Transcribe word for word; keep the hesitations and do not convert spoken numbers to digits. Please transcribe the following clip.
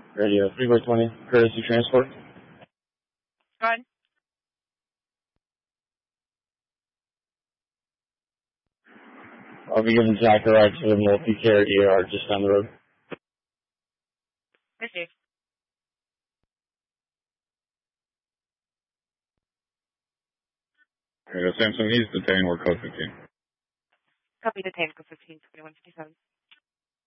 Radio three by twenty, courtesy transport. Go ahead. I'll be giving Zach a ride to the multi-care E R just down the road. Yes, Dave. Radio Samson, he's detained. We're code fifteen. Copy detained, code fifteen, twenty-one fifty-seven.